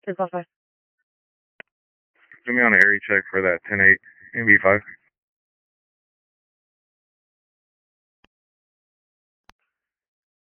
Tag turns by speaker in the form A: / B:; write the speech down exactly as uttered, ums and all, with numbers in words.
A: ten five five.
B: Put me on an area check for that ten eight M B five.